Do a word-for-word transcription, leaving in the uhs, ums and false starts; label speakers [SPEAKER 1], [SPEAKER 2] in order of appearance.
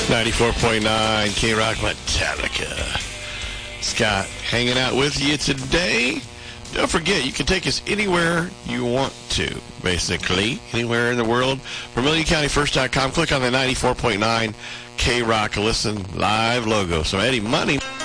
[SPEAKER 1] ninety-four point nine K-Rock Metallica. Scott hanging out with you today. Don't forget, you can take us anywhere you want to, basically. Anywhere in the world. Vermilion County First dot com. Click on the ninety-four point nine K-Rock Listen Live logo. So, Eddie Money.